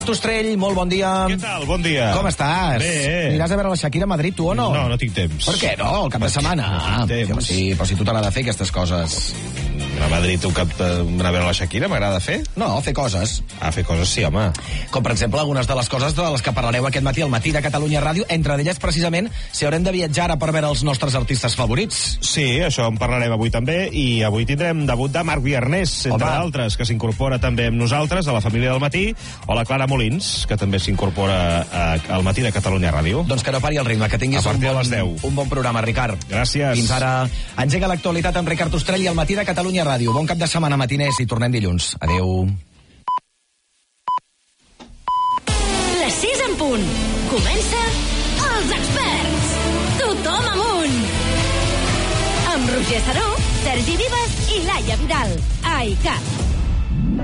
Ostrell, molt bon dia. Què tal? Bon dia. Com estàs? Bé. Aniràs a veure la Shakira a Madrid, tu, o no? No, no tinc temps. Per què no? El cap de setmana. No tinc temps. Sí, però si tu te l'ha de fer, aquestes coses. A Madrid un cap d'anar a veure la Shakira m'agrada fer? No, fer coses. Fer coses sí, home. Com, per exemple, algunes de les coses de les que parlareu aquest matí al Matí de Catalunya Ràdio, entre d'elles, precisament, si haurem de viatjar ara per veure els nostres artistes favorits. Sí, això en parlarem avui també, i avui tindrem debut de Marc Viernès, entre d'altres, que s'incorpora també amb nosaltres, a la família del Matí, o la Clara Molins, que també s'incorpora al Matí de Catalunya Ràdio. Doncs que no pari el ritme, que tinguis un bon programa, Ricard. Gràcies. Fins ara. Engega l'actualitat amb Ricard Ostrell i al Matí de Catalunya Ràdio. Bon cap de setmana, matiners, i tornem dilluns. Adéu. Les 6 en punt. Comença Els Experts. Tothom amunt. Amb Roger Saró, Sergi Vives i Laia Vidal. A ICAT.